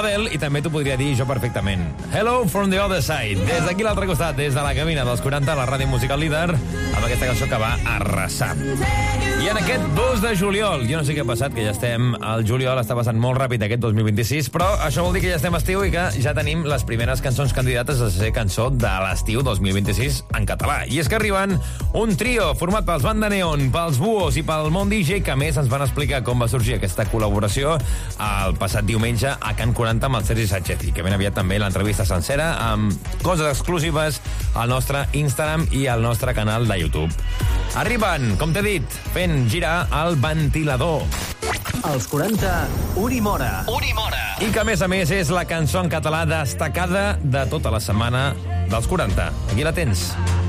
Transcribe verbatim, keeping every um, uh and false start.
l'Adele i també t'ho podria dir jo perfectament. Hello from the other side. Des d'aquí l'altre costat, des de la cabina dels quaranta, la ràdio musical líder, amb aquesta cançó que va arrasar. I en aquest dos de juliol, jo no sé què ha passat, que ja estem... El juliol està passant molt ràpid aquest dos mil vint-i-sis, però això vol dir que ja estem a estiu i que ja tenim les primeres cançons candidates a ser cançó de l'estiu dos mil vint-i-sis en català. I és que arriben un trio format pels Banda Neon, pels Buos i pel Món D J, que a més ens van explicar com va sorgir aquesta col·laboració el passat diumenge a Can quaranta amb el Sergi Sánchez, i que ben aviat també l'entrevista sencera amb coses exclusives al nostre Instagram i al nostre canal de YouTube. Arriben, com t'he dit, fent girar el ventilador. Els quaranta, Uri Mora. Uri Mora. I que, a més a més, és la cançó en català destacada de tota la setmana dels quaranta. Aquí la tens.